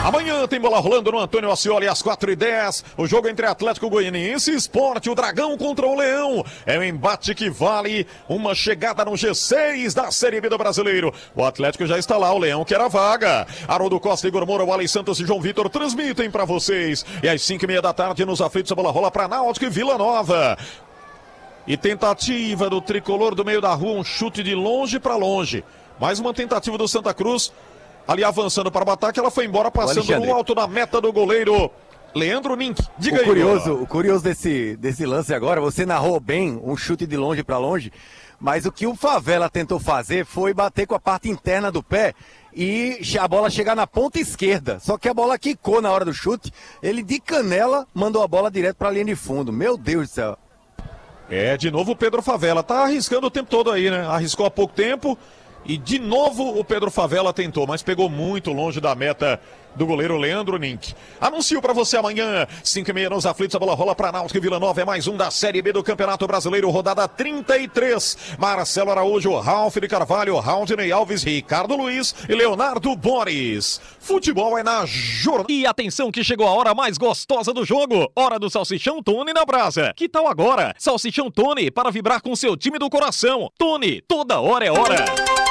Amanhã tem bola rolando no Antônio Ascioli às 4h10. O jogo entre Atlético Goianiense e Sport, o Dragão contra o Leão. É um embate que vale uma chegada no G6 da Série B do Brasileiro. O Atlético já está lá, o Leão quer a vaga. Haroldo Costa, Igor Moura, Wally Santos e João Vitor transmitem para vocês. E às 5h30 da tarde nos aflitos a bola rola para Náutico e Vila Nova. E tentativa do tricolor do meio da rua, um chute de longe para longe. Mais uma tentativa do Santa Cruz. Ali avançando para o ataque, ela foi embora passando no alto da meta do goleiro Leandro Nink. Diga aí. O curioso desse lance agora, você narrou bem um chute de longe para longe, mas o que o Favela tentou fazer foi bater com a parte interna do pé e a bola chegar na ponta esquerda. Só que a bola quicou na hora do chute, ele de canela mandou a bola direto para a linha de fundo. Meu Deus do céu. É, de novo o Pedro Favela, tá arriscando o tempo todo aí, né? Arriscou há pouco tempo. E de novo o Pedro Favela tentou, mas pegou muito longe da meta do goleiro Leandro Nink. Anuncio para você amanhã, 5h30 nos aflitos, a bola rola para Náutico e Vila Nova, é mais um da Série B do Campeonato Brasileiro, rodada 33. Marcelo Araújo, Ralf de Carvalho, Raudinei Alves, Ricardo Luiz e Leonardo Boris. Futebol é na jornada. E atenção que chegou a hora mais gostosa do jogo, hora do Salsichão Tony na brasa. Que tal agora? Salsichão Tony para vibrar com seu time do coração. Tony, toda hora é hora.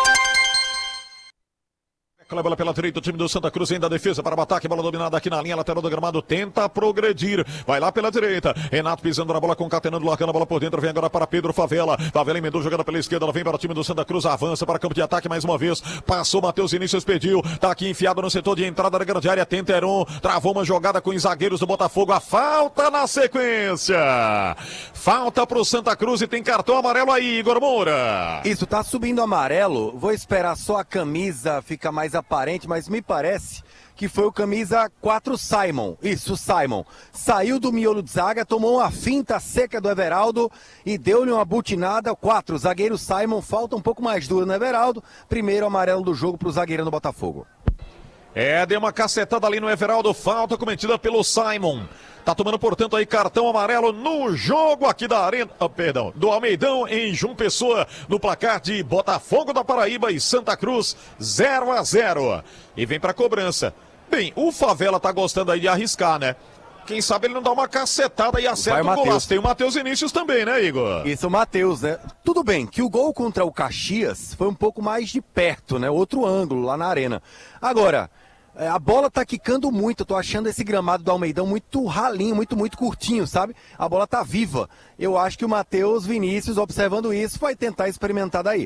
A bola pela direita, o time do Santa Cruz vem da defesa para o ataque, bola dominada aqui na linha lateral do gramado, tenta progredir, vai lá pela direita, Renato pisando na bola, concatenando, largando a bola por dentro, vem agora para Pedro Favela, Favela emendou, jogando pela esquerda, ela vem para o time do Santa Cruz, avança para campo de ataque mais uma vez, passou, Matheus Vinícius pediu, tá aqui enfiado no setor de entrada da grande área, tenta Heron, travou uma jogada com os zagueiros do Botafogo, a falta na sequência, falta pro Santa Cruz e tem cartão amarelo aí, Igor Moura. Isso, tá subindo amarelo, vou esperar só a camisa ficar mais aparente, mas me parece que foi o camisa 4 Simon. Isso, Simon. Saiu do miolo de zaga, tomou uma finta seca do Everaldo e deu-lhe uma butinada. 4, zagueiro Simon, falta um pouco mais duro no Everaldo. Primeiro amarelo do jogo pro zagueirão do Botafogo. É, deu uma cacetada ali no Everaldo, falta cometida pelo Simon. Tá tomando, portanto, aí cartão amarelo no jogo aqui da Arena, do Almeidão em João Pessoa, no placar de Botafogo da Paraíba e Santa Cruz, 0-0. E vem pra cobrança. Bem, o Favela tá gostando aí de arriscar, né? Quem sabe ele não dá uma cacetada e acerta o golaço. Tem o Matheus Vinícius também, né, Igor? Isso, o Matheus, né? Tudo bem que o gol contra o Caxias foi um pouco mais de perto, né? Outro ângulo lá na Arena. Agora, a bola tá quicando muito, eu tô achando esse gramado do Almeidão muito ralinho, muito curtinho, sabe? A bola tá viva. Eu acho que o Matheus Vinícius, observando isso, vai tentar experimentar daí.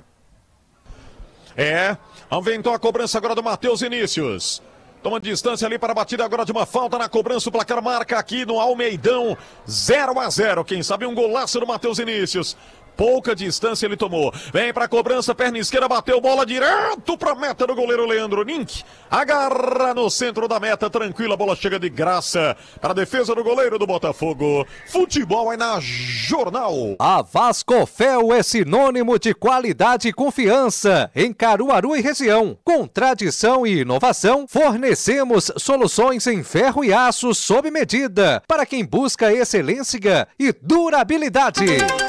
É, aumentou a cobrança agora do Matheus Vinícius. Toma distância ali para a batida agora de uma falta na cobrança, o placar marca aqui no Almeidão, 0-0. Quem sabe um golaço do Matheus Vinícius. Pouca distância ele tomou. Vem para a cobrança, perna esquerda, bateu bola direto para a meta do goleiro Leandro Nink. Agarra no centro da meta, tranquila, a bola chega de graça para a defesa do goleiro do Botafogo. Futebol é na Jornal. A Vascofel é sinônimo de qualidade e confiança em Caruaru e região. Com tradição e inovação, fornecemos soluções em ferro e aço sob medida para quem busca excelência e durabilidade.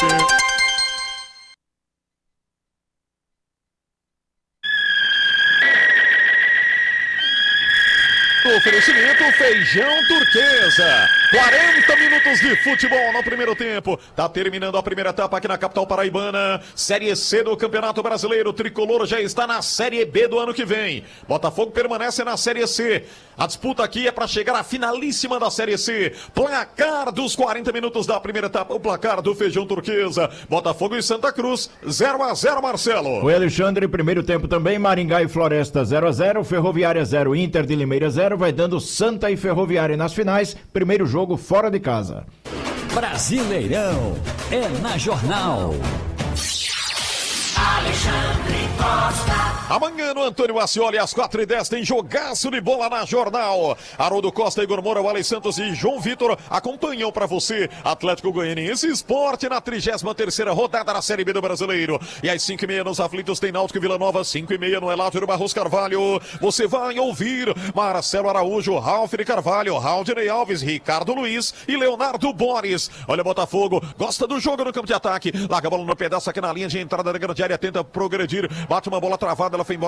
Oferecimento Feijão Turquesa. 40 minutos de futebol no primeiro tempo. Tá terminando a primeira etapa aqui na capital paraibana. Série C do Campeonato Brasileiro. O Tricolor já está na Série B do ano que vem. Botafogo permanece na Série C. A disputa aqui é para chegar à finalíssima da Série C. Placar dos 40 minutos da primeira etapa. O placar do Feijão Turquesa. Botafogo e Santa Cruz, 0-0, Marcelo. O Alexandre, primeiro tempo também. Maringá e Floresta, 0-0. Ferroviária 0, Inter de Limeira 0. Vai dando Santa e Ferroviária nas finais. Primeiro jogo fora de casa. Brasileirão é na Jornal. Alexandre Costa. Amanhã no Antônio Ascioli, às 4h10, tem jogaço de bola na Jornal. Haroldo Costa, Igor Moura, Wally Santos e João Vitor acompanham para você Atlético Goianiense Sport na 33ª rodada da Série B do Brasileiro. E às 5h30 nos aflitos tem Náutico e Vila Nova, 5h30 no Elátio Barros Carvalho. Você vai ouvir Marcelo Araújo, Ralf de Carvalho, Raudinei Alves, Ricardo Luiz e Leonardo Boris. Olha, Botafogo gosta do jogo no campo de ataque. Larga a bola no pedaço aqui na linha de entrada da grande área, tenta progredir, bate uma bola travada, ela foi embora.